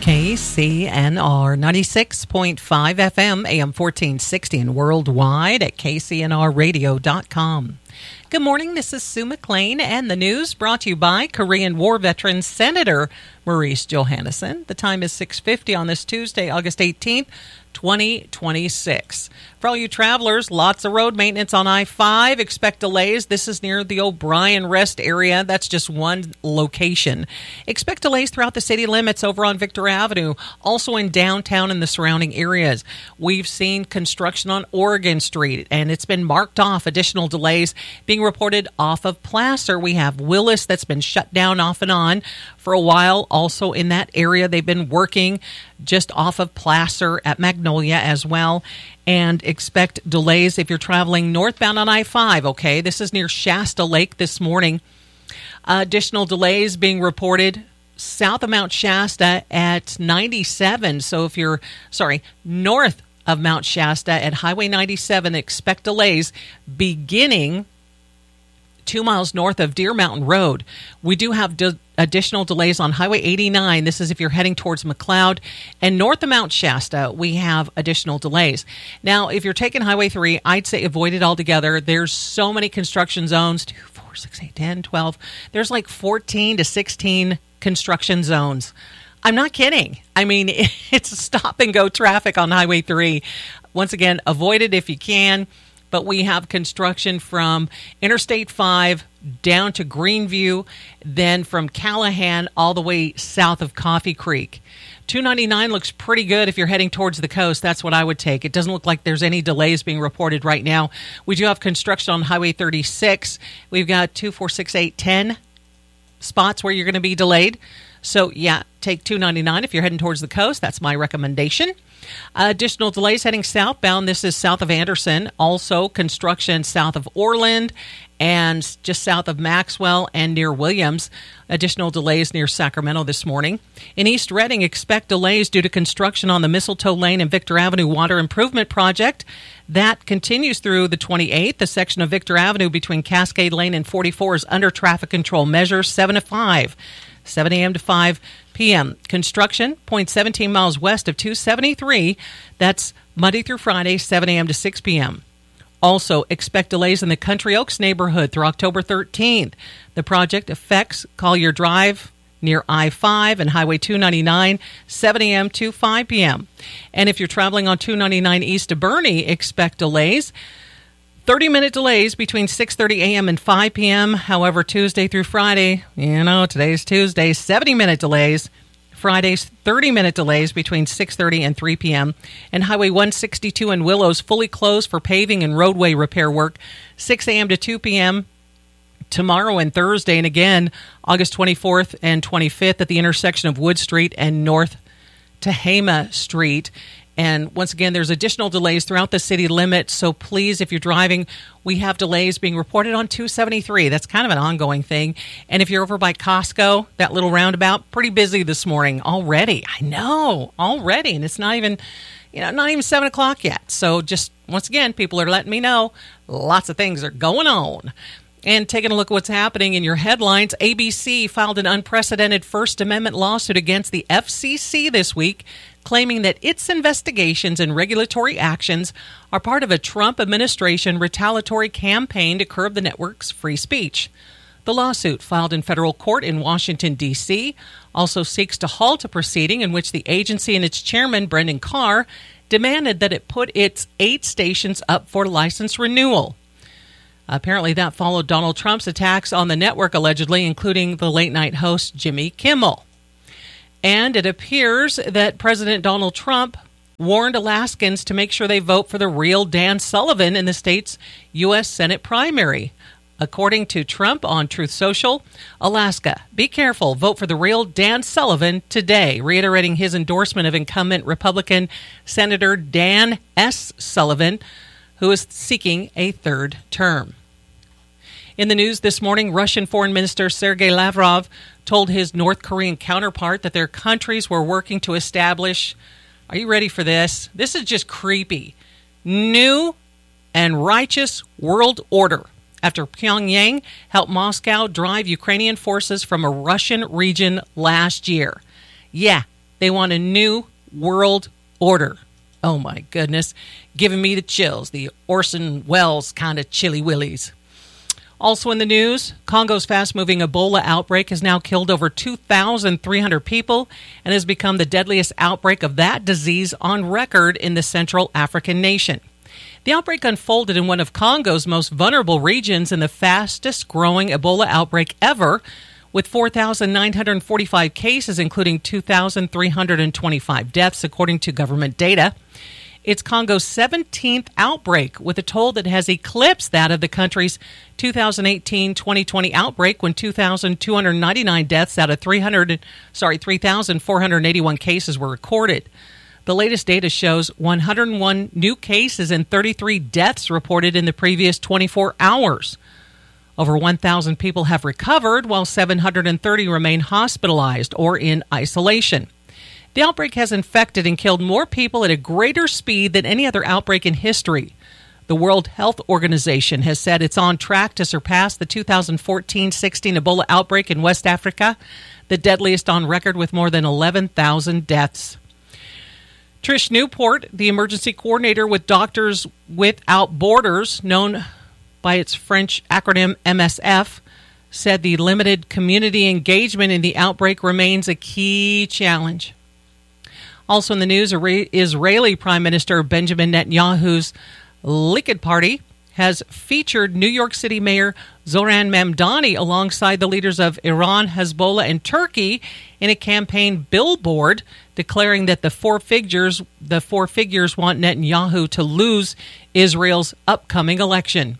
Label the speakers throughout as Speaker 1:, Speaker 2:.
Speaker 1: KCNR 96.5 FM, AM 1460, and worldwide at kcnrradio.com. Good morning, this is Sue McLean, and the news brought to you by Korean War veteran Senator Maurice Johannesson. The time is 6:50 on this Tuesday, August 18th, 2026. For all you travelers, lots of road maintenance on I-5. Expect delays. This is near the O'Brien Rest area. That's just one location. Expect delays throughout the city limits over on Victor Avenue, also in downtown and the surrounding areas. We've seen construction on Oregon Street, and it's been marked off. Additional delays being reported off of Placer. We have Willis that's been shut down off and on for a while. Also in that area, they've been working just off of Placer at Magnolia as well. And expect delays if you're traveling northbound on I-5, okay? This is near Shasta Lake this morning. Additional delays being reported south of Mount Shasta at 97. So if you're, north of Mount Shasta at Highway 97, expect delays beginning 2 miles north of Deer Mountain Road. We do have additional delays on Highway 89. This is if you're heading towards McLeod. And north of Mount Shasta, we have additional delays. Now, if you're taking Highway 3, I'd say avoid it altogether. There's so many construction zones, 2, 4, 6, 8, 10, 12. There's like 14 to 16 construction zones. I'm not kidding. I mean, it's stop-and-go traffic on Highway 3. Once again, avoid it if you can. But we have construction from Interstate 5 down to Greenview, then from Callahan all the way south of Coffee Creek. 299 looks pretty good if you're heading towards the coast. That's what I would take. It doesn't look like there's any delays being reported right now. We do have construction on Highway 36. We've got 2, 4, 6, 8, 10 spots where you're going to be delayed. So, yeah, take 299 if you're heading towards the coast. That's my recommendation. Additional delays heading southbound. This is south of Anderson. Also, construction south of Orland and just south of Maxwell and near Williams. Additional delays near Sacramento this morning. In East Reading, expect delays due to construction on the Mistletoe Lane and Victor Avenue Water Improvement Project. That continues through the 28th. The section of Victor Avenue between Cascade Lane and 44 is under traffic control measures 7 to 5. 7 a.m. to 5 p.m. Construction, 0.17 miles west of 273. That's Monday through Friday, 7 a.m. to 6 p.m. Also, expect delays in the Country Oaks neighborhood through October 13th. The project affects Collier Drive near I-5 and Highway 299, 7 a.m. to 5 p.m. And if you're traveling on 299 east of Boerne, expect delays. 30-minute delays between 6:30 a.m. and 5 p.m. However, Tuesday through Friday, today's Tuesday, 70-minute delays. Fridays, 30-minute delays between 6:30 and 3 p.m. And Highway 162 in Willows fully closed for paving and roadway repair work, 6 a.m. to 2 p.m. tomorrow and Thursday. And again, August 24th and 25th at the intersection of Wood Street and North Tehama Street. And once again, there's additional delays throughout the city limits. So please, if you're driving, we have delays being reported on 273. That's kind of an ongoing thing. And if you're over by Costco, that little roundabout, pretty busy this morning already. I know, already. And it's not even 7 o'clock yet. So just, once again, people are letting me know lots of things are going on. And taking a look at what's happening in your headlines, ABC filed an unprecedented First Amendment lawsuit against the FCC this week, claiming that its investigations and regulatory actions are part of a Trump administration retaliatory campaign to curb the network's free speech. The lawsuit, filed in federal court in Washington, D.C., also seeks to halt a proceeding in which the agency and its chairman, Brendan Carr, demanded that it put its 8 stations up for license renewal. Apparently, that followed Donald Trump's attacks on the network, allegedly, including the late-night host Jimmy Kimmel. And it appears that President Donald Trump warned Alaskans to make sure they vote for the real Dan Sullivan in the state's U.S. Senate primary. According to Trump on Truth Social, Alaska, be careful, vote for the real Dan Sullivan today, reiterating his endorsement of incumbent Republican Senator Dan S. Sullivan, who is seeking a third term. In the news this morning, Russian Foreign Minister Sergei Lavrov told his North Korean counterpart that their countries were working to establish, are you ready for this? This is just creepy, new and righteous world order after Pyongyang helped Moscow drive Ukrainian forces from a Russian region last year. Yeah, They want a new world order. Oh, my goodness. Giving me the chills, the Orson Welles kind of chilly willies. Also in the news, Congo's fast-moving Ebola outbreak has now killed over 2,300 people and has become the deadliest outbreak of that disease on record in the Central African nation. The outbreak unfolded in one of Congo's most vulnerable regions in the fastest-growing Ebola outbreak ever, with 4,945 cases, including 2,325 deaths, according to government data. It's Congo's 17th outbreak, with a toll that has eclipsed that of the country's 2018-2020 outbreak, when 2,299 deaths out of 3,481 cases were recorded. The latest data shows 101 new cases and 33 deaths reported in the previous 24 hours. Over 1,000 people have recovered, while 730 remain hospitalized or in isolation. The outbreak has infected and killed more people at a greater speed than any other outbreak in history. The World Health Organization has said it's on track to surpass the 2014-16 Ebola outbreak in West Africa, the deadliest on record, with more than 11,000 deaths. Trish Newport, the emergency coordinator with Doctors Without Borders, known by its French acronym MSF, said the limited community engagement in the outbreak remains a key challenge. Also in the news, Israeli Prime Minister Benjamin Netanyahu's Likud party has featured New York City Mayor Zoran Mamdani alongside the leaders of Iran, Hezbollah, and Turkey in a campaign billboard declaring that the four figures want Netanyahu to lose Israel's upcoming election.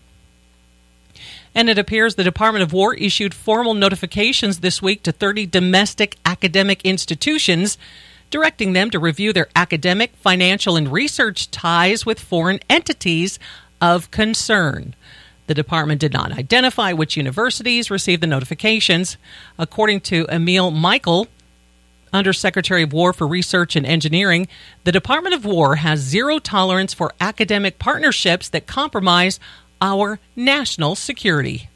Speaker 1: And it appears the Department of War issued formal notifications this week to 30 domestic academic institutions, directing them to review their academic, financial, and research ties with foreign entities of concern. The department did not identify which universities received the notifications. According to Emil Michael, Undersecretary of War for Research and Engineering, the Department of War has zero tolerance for academic partnerships that compromise our national security.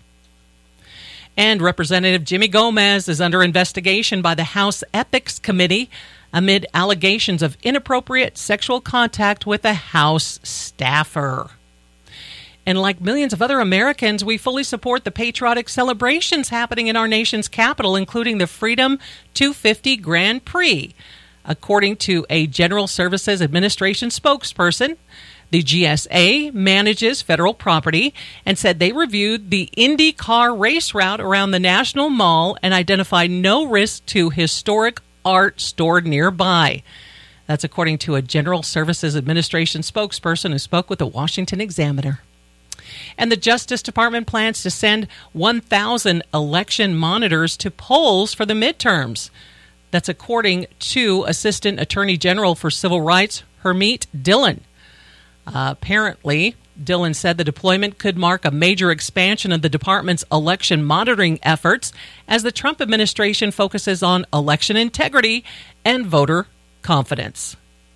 Speaker 1: And Representative Jimmy Gomez is under investigation by the House Ethics Committee amid allegations of inappropriate sexual contact with a House staffer. And like millions of other Americans, we fully support the patriotic celebrations happening in our nation's capital, including the Freedom 250 Grand Prix. According to a General Services Administration spokesperson, the GSA manages federal property and said they reviewed the Indy car race route around the National Mall and identified no risk to historic art stored nearby. That's according to a General Services Administration spokesperson who spoke with the Washington Examiner. And the Justice Department plans to send 1,000 election monitors to polls for the midterms. That's according to Assistant Attorney General for Civil Rights, Hermeet Dillon. Apparently, Dillon said the deployment could mark a major expansion of the department's election monitoring efforts as the Trump administration focuses on election integrity and voter confidence.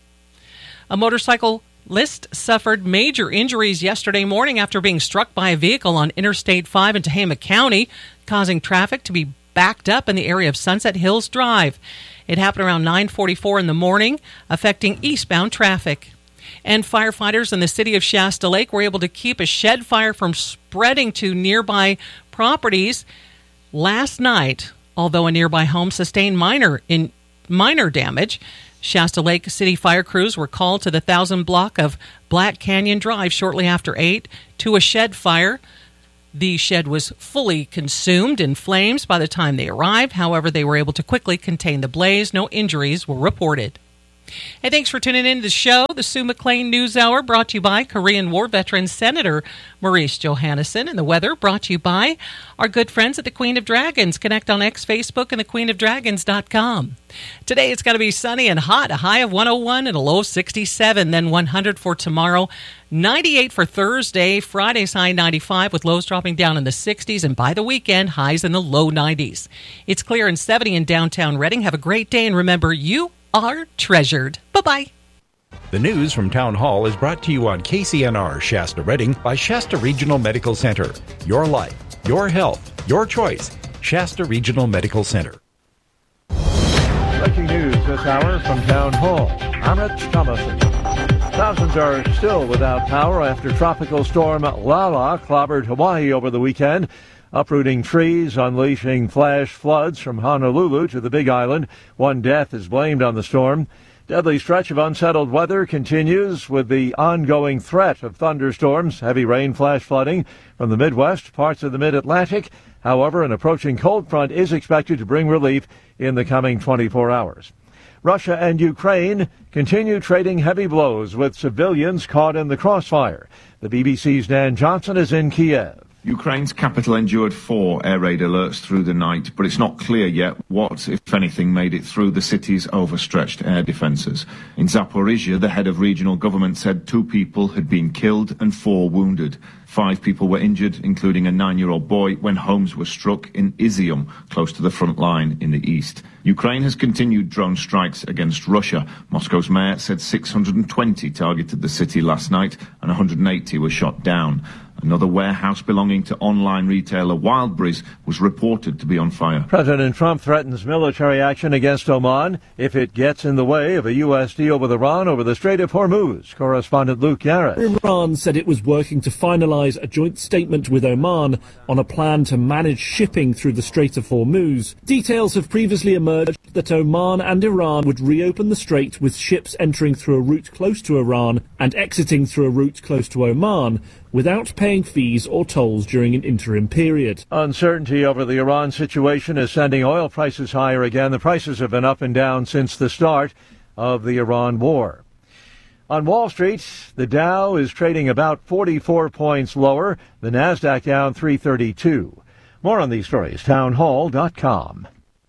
Speaker 1: A motorcyclist suffered major injuries yesterday morning after being struck by a vehicle on Interstate 5 in Tehama County, causing traffic to be backed up in the area of Sunset Hills Drive. It happened around 9:44 in the morning, affecting eastbound traffic. And firefighters in the city of Shasta Lake were able to keep a shed fire from spreading to nearby properties last night, although a nearby home sustained minor damage. Shasta Lake City fire crews were called to the 1,000 block of Black Canyon Drive shortly after 8 to a shed fire. The shed was fully consumed in flames by the time they arrived. However, they were able to quickly contain the blaze. No injuries were reported. Hey, thanks for tuning in to the show. The Sue McLean News Hour brought to you by Korean War veteran Senator Maurice Johannesson. And the weather brought to you by our good friends at the Queen of Dragons. Connect on X, Facebook, and thequeenofdragons.com. Today it's going to be sunny and hot, a high of 101 and a low of 67, then 100 for tomorrow. 98 for Thursday, Friday's high 95 with lows dropping down in the 60s, and by the weekend, highs in the low 90s. It's clear and 70 in downtown Reading. Have a great day, and remember, you are treasured. Bye-bye.
Speaker 2: The news from Town Hall is brought to you on KCNR Shasta Reading by Shasta Regional Medical Center. Your life, your health, your choice. Shasta Regional Medical Center.
Speaker 3: Breaking news this hour from Town Hall. I'm Rich Thomason. Thousands are still without power after tropical storm Lala clobbered Hawaii over the weekend, uprooting trees, unleashing flash floods from Honolulu to the Big Island. One death is blamed on the storm. Deadly stretch of unsettled weather continues with the ongoing threat of thunderstorms, heavy rain, flash flooding from the Midwest, parts of the Mid-Atlantic. However, an approaching cold front is expected to bring relief in the coming 24 hours. Russia and Ukraine continue trading heavy blows with civilians caught in the crossfire. The BBC's Dan Johnson is in Kiev.
Speaker 4: Ukraine's capital endured 4 air raid alerts through the night, but it's not clear yet what, if anything, made it through the city's overstretched air defences. In Zaporizhia, the head of regional government said 2 people had been killed and 4 wounded. 5 people were injured, including a 9-year-old boy, when homes were struck in Izium, close to the front line in the east. Ukraine has continued drone strikes against Russia. Moscow's mayor said 620 targeted the city last night and 180 were shot down. Another warehouse belonging to online retailer Wildberries was reported to be on fire.
Speaker 3: President Trump threatens military action against Oman if it gets in the way of a U.S. deal with Iran over the Strait of Hormuz. Correspondent Luke Garrett.
Speaker 5: Iran said it was working to finalize a joint statement with Oman on a plan to manage shipping through the Strait of Hormuz. Details have previously emerged that Oman and Iran would reopen the strait with ships entering through a route close to Iran and exiting through a route close to Oman, without paying fees or tolls during an interim period.
Speaker 3: Uncertainty over the Iran situation is sending oil prices higher again. The prices have been up and down since the start of the Iran war. On Wall Street, the Dow is trading about 44 points lower. The Nasdaq down 332. More on these stories, townhall.com.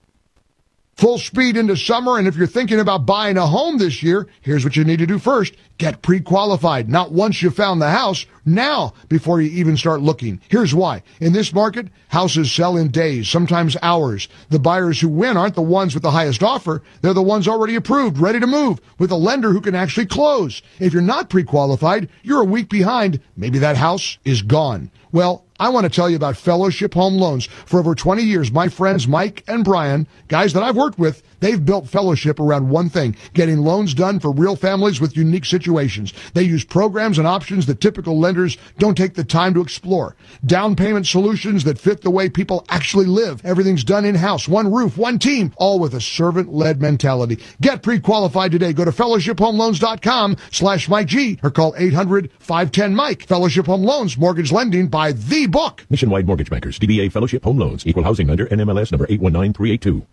Speaker 6: Full speed into summer, and if you're thinking about buying a home this year, here's what you need to do first. Get pre-qualified. Not once you found the house, now before you even start looking. Here's why. In this market, houses sell in days, sometimes hours. The buyers who win aren't the ones with the highest offer. They're the ones already approved, ready to move, with a lender who can actually close. If you're not pre-qualified, you're a week behind. Maybe that house is gone. Well, I want to tell you about Fellowship Home Loans. For over 20 years, my friends Mike and Brian, guys that I've worked with, they've built Fellowship around one thing, getting loans done for real families with unique situations. They use programs and options that typical lenders don't take the time to explore. Down payment solutions that fit the way people actually live. Everything's done in-house, one roof, one team, all with a servant-led mentality. Get pre-qualified today. Go to fellowshiphomeloans.com/Mike G or call 800-510-MIKE. Fellowship Home Loans, mortgage lending by the book.
Speaker 7: Nationwide Mortgage Bankers, DBA Fellowship Home Loans, Equal Housing Lender, NMLS number 819382.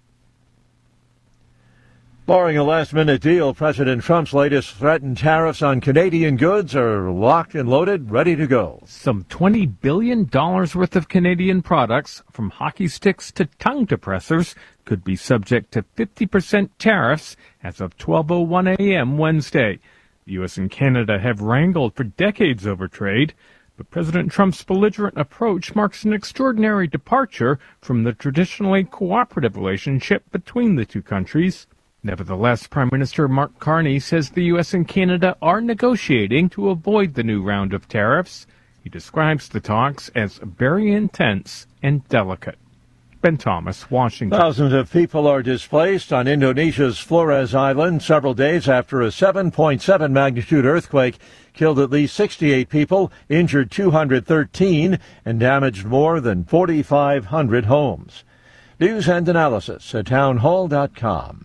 Speaker 3: Barring a last-minute deal, President Trump's latest threatened tariffs on Canadian goods are locked and loaded, ready to go.
Speaker 8: Some $20 billion worth of Canadian products, from hockey sticks to tongue depressors, could be subject to 50% tariffs as of 12:01 a.m. Wednesday. The U.S. and Canada have wrangled for decades over trade, but President Trump's belligerent approach marks an extraordinary departure from the traditionally cooperative relationship between the two countries. Nevertheless, Prime Minister Mark Carney says the U.S. and Canada are negotiating to avoid the new round of tariffs. He describes the talks as very intense and delicate. Ben Thomas, Washington.
Speaker 3: Thousands of people are displaced on Indonesia's Flores Island several days after a 7.7 magnitude earthquake killed at least 68 people, injured 213, and damaged more than 4,500 homes. News and analysis at townhall.com.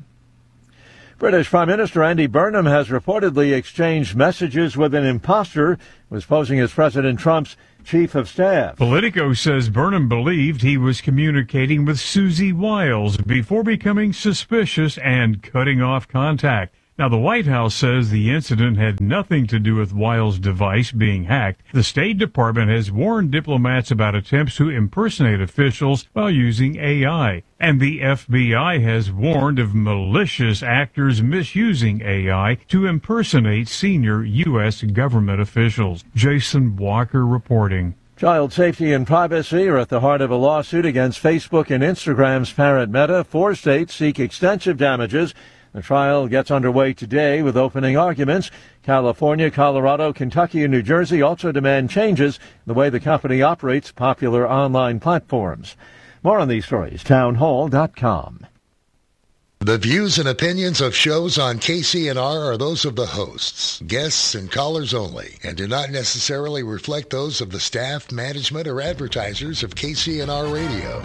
Speaker 3: British Prime Minister Andy Burnham has reportedly exchanged messages with an imposter who was posing as President Trump's chief of staff.
Speaker 9: Politico says Burnham believed he was communicating with Susie Wiles before becoming suspicious and cutting off contact. Now, the White House says the incident had nothing to do with Wiles' device being hacked. The State Department has warned diplomats about attempts to impersonate officials while using AI. And the FBI has warned of malicious actors misusing AI to impersonate senior U.S. government officials. Jason Walker reporting.
Speaker 3: Child safety and privacy are at the heart of a lawsuit against Facebook and Instagram's parent Meta. 4 states seek extensive damages. The trial gets underway today with opening arguments. California, Colorado, Kentucky, and New Jersey also demand changes in the way the company operates popular online platforms. More on these stories, townhall.com.
Speaker 10: The views and opinions of shows on KCNR are those of the hosts, guests, and callers only, and do not necessarily reflect those of the staff, management, or advertisers of KCNR Radio.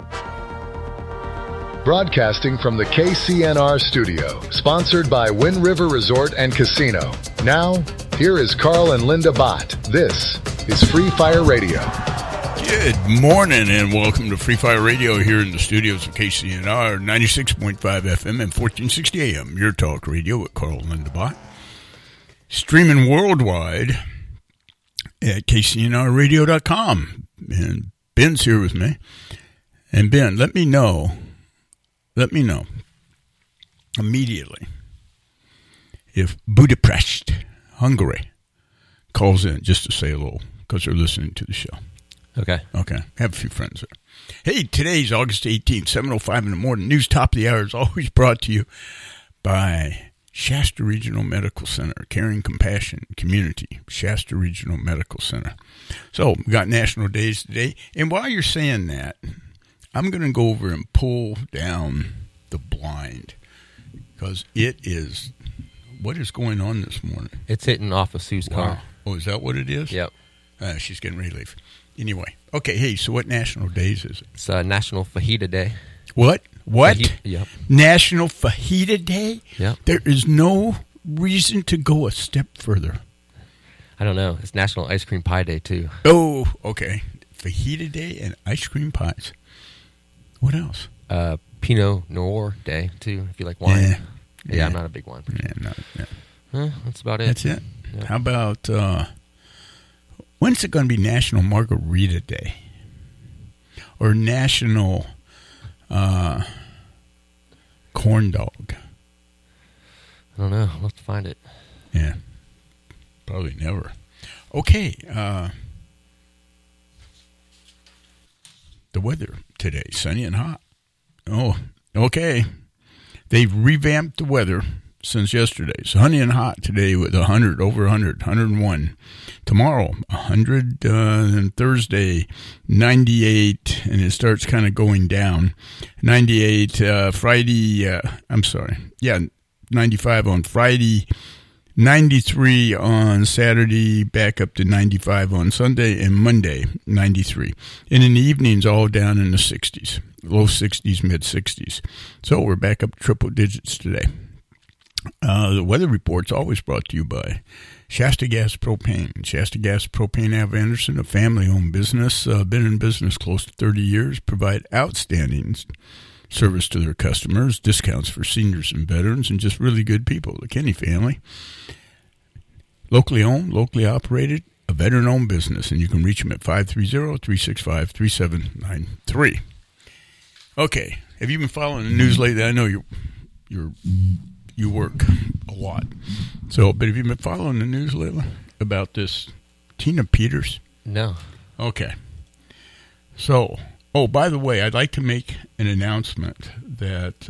Speaker 10: Broadcasting from the KCNR studio, sponsored by Wind River Resort and Casino. Now, here is Carl and Linda Bott. This is Free Fire Radio.
Speaker 11: Good morning and welcome to Free Fire Radio here in the studios of KCNR 96.5 FM and 1460 AM. Your talk radio with Carl and Linda Bott. Streaming worldwide at KCNRradio.com. And Ben's here with me. And Ben, let me know immediately if Budapest, Hungary, calls in just to say hello because they're listening to the show.
Speaker 12: Okay.
Speaker 11: Have a few friends there. Hey, today's August 18th, 7:05 in the morning. News top of the hour is always brought to you by Shasta Regional Medical Center, Caring Compassion Community, Shasta Regional Medical Center. So, we got National Days today. And while you're saying that, I'm going to go over and pull down the blind because it is, what is going on this morning?
Speaker 12: It's hitting off of Sue's car.
Speaker 11: Oh, is that what it is?
Speaker 12: Yep.
Speaker 11: She's getting relief. Anyway, okay, hey, so what National Days is it?
Speaker 12: It's National Fajita Day.
Speaker 11: What?
Speaker 12: Yep.
Speaker 11: National Fajita Day?
Speaker 12: Yep.
Speaker 11: There is no reason to go a step further.
Speaker 12: I don't know. It's National Ice Cream Pie Day, too.
Speaker 11: Oh, okay. Fajita Day and ice cream pies. What else?
Speaker 12: Pinot Noir Day, too, if you like wine. Yeah, I'm not a big wine person. That's about it.
Speaker 11: That's it?
Speaker 12: Yep.
Speaker 11: How about... when's it going to be National Margarita Day? Or National Corn Dog?
Speaker 12: I don't know. I'll have to find it.
Speaker 11: Yeah. Probably never. Okay. The weather today, sunny and hot. Oh, okay. They've revamped the weather since yesterday. Sunny and hot today with 100, over 100, 101. Tomorrow, 100, and Thursday, 98, and it starts kind of going down. 98, Friday, 95 on Friday, 93 on Saturday, back up to 95 on Sunday, and Monday, 93. And in the evenings, all down in the 60s, low 60s, mid 60s. So we're back up triple digits today. The weather report's always brought to you by Shasta Gas Propane. Shasta Gas Propane out of Anderson, a family-owned business, been in business close to 30 years, provide outstanding service to their customers, discounts for seniors and veterans, and just really good people. The Kenny family, locally owned, locally operated, a veteran-owned business, and you can reach them at 530-365-3793. Okay, have you been following the news lately? I know you work a lot. So, but have you been following the news lately about this Tina Peters?
Speaker 12: No.
Speaker 11: Okay. So, oh, by the way, I'd like to make an announcement that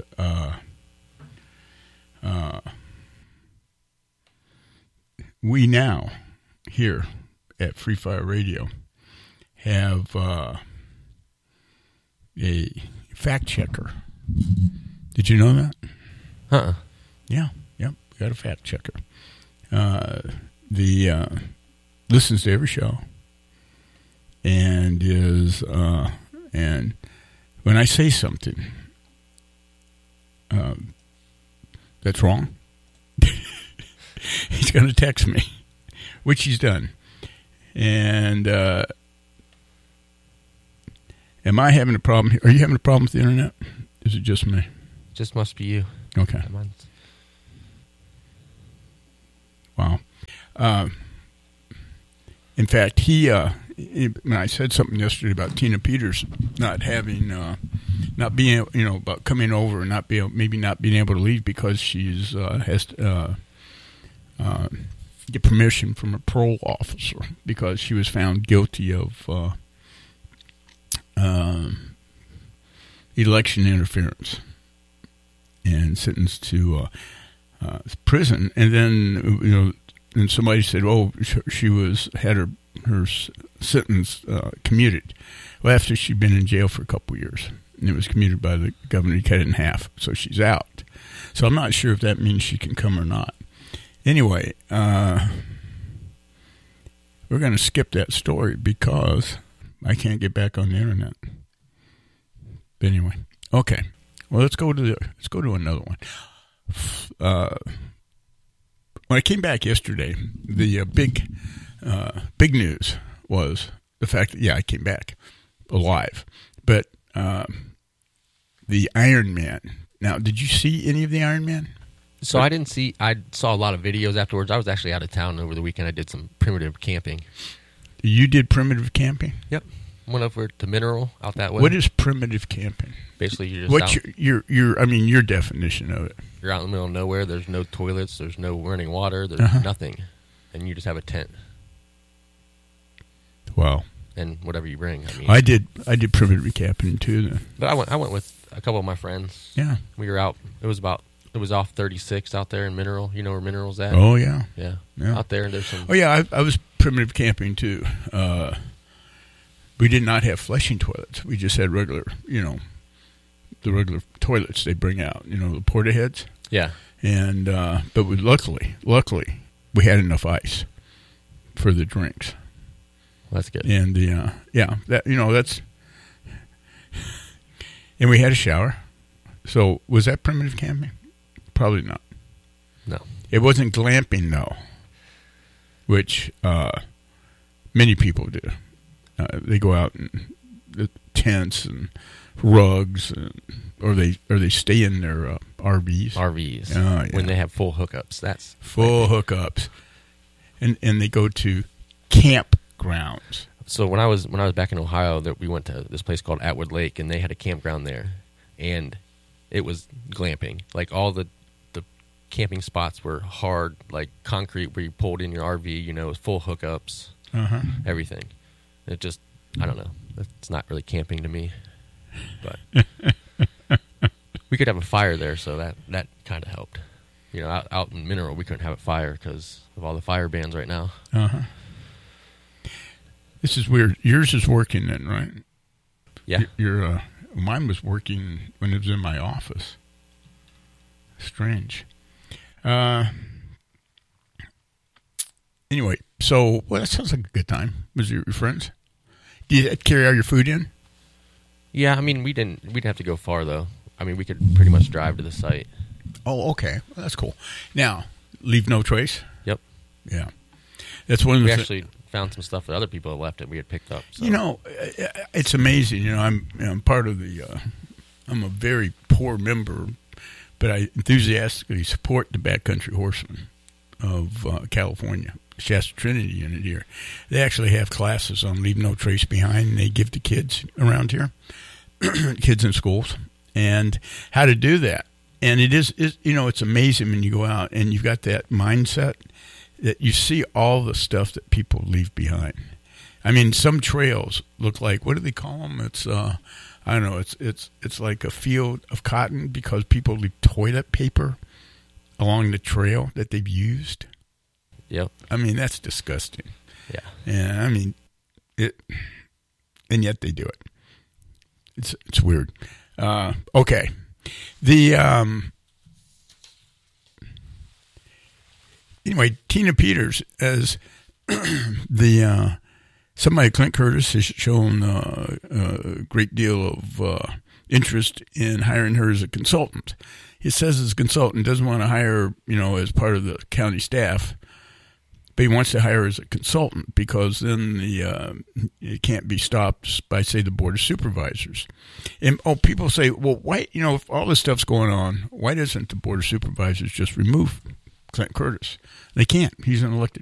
Speaker 11: we now, here at Free Fire Radio, have a fact checker. Did you know that?
Speaker 12: Uh-uh.
Speaker 11: Yeah, yep, we got a fact checker. Listens to every show, and is and when I say something that's wrong, he's going to text me, which he's done. And am I having a problem here? Are you having a problem with the internet? Is it just me?
Speaker 12: Just must be you.
Speaker 11: Okay. Wow. In fact, when I said something yesterday about Tina Peters not having, not being, about coming over and maybe not being able to leave because she's has to get permission from a parole officer because she was found guilty of election interference and sentenced to prison. And then, and somebody said, "Oh, she had her sentence commuted." Well, after she'd been in jail for a couple of years, and it was commuted by the governor, he cut it in half, so she's out. So I'm not sure if that means she can come or not. Anyway, we're going to skip that story because I can't get back on the internet. But anyway, okay. Well, let's go to another one. When I came back yesterday, the big news was the fact that I came back alive. But the Iron Man. Now, did you see any of the Iron Man?
Speaker 12: So I didn't see. I saw a lot of videos afterwards. I was actually out of town over the weekend. I did some primitive camping.
Speaker 11: You did primitive camping?
Speaker 12: Yep. Went over to Mineral out that way.
Speaker 11: What is primitive camping?
Speaker 12: Basically, you're just
Speaker 11: what's your definition of it?
Speaker 12: You're out in the middle of nowhere. There's no toilets. There's no running water. There's nothing, and you just have a tent.
Speaker 11: Wow.
Speaker 12: And whatever you bring.
Speaker 11: I did primitive camping too. Then.
Speaker 12: But I went with a couple of my friends.
Speaker 11: Yeah.
Speaker 12: We were out. It was off 36 out there in Mineral. You know where Mineral's at?
Speaker 11: Oh yeah.
Speaker 12: Yeah. Out there, and there's some.
Speaker 11: Oh yeah, I was primitive camping too. We did not have flushing toilets. We just had regular, the regular toilets they bring out, the porta heads.
Speaker 12: Yeah.
Speaker 11: And but luckily, we had enough ice for the drinks.
Speaker 12: Well, that's good.
Speaker 11: And that's. And we had a shower. So was that primitive camping? Probably not.
Speaker 12: No.
Speaker 11: It wasn't glamping though, which many people do. They go out in the tents and rugs, or they stay in their RVs.
Speaker 12: RVs.
Speaker 11: Oh, yeah.
Speaker 12: When they have full hookups. That's
Speaker 11: full hookups, and they go to campgrounds.
Speaker 12: So when I was back in Ohio, we went to this place called Atwood Lake, and they had a campground there, and it was glamping. Like all the camping spots were hard, like concrete, where you pulled in your RV. It was full hookups, everything. It just, I don't know. It's not really camping to me, but we could have a fire there, so that kind of helped. Out in Mineral, we couldn't have a fire because of all the fire bans right now.
Speaker 11: This is weird. Yours is working then, right?
Speaker 12: Yeah.
Speaker 11: Mine was working when it was in my office. Strange. Anyway, so that sounds like a good time. Was it your friends? Did you carry all your food in?
Speaker 12: Yeah, we didn't have to go far though. We could pretty much drive to the site.
Speaker 11: Oh, okay. Well, that's cool. Now, leave no trace?
Speaker 12: Yep.
Speaker 11: Yeah. That's one of the
Speaker 12: We actually found some stuff that other people had left that we had picked up. So.
Speaker 11: It's amazing. I'm part of I'm a very poor member, but I enthusiastically support the Backcountry Horsemen of California, Shasta Trinity unit here. They actually have classes on Leave No Trace Behind, and they give to kids around here, kids in schools, and how to do that. And it's amazing when you go out and you've got that mindset that you see all the stuff that people leave behind. Some trails look like, what do they call them? It's I don't know. It's like a field of cotton because people leave toilet paper along the trail that they've used.
Speaker 12: Yep.
Speaker 11: That's disgusting.
Speaker 12: Yeah.
Speaker 11: And and yet they do it. It's weird. Okay. Anyway, Tina Peters, as somebody, Clint Curtis, has shown a great deal of interest in hiring her as a consultant. He says as a consultant doesn't want to hire, as part of the county staff, but he wants to hire as a consultant because then it can't be stopped by, say, the Board of Supervisors. And people say, well, why, if all this stuff's going on, why doesn't the Board of Supervisors just remove Clint Curtis? They can't. He's an elected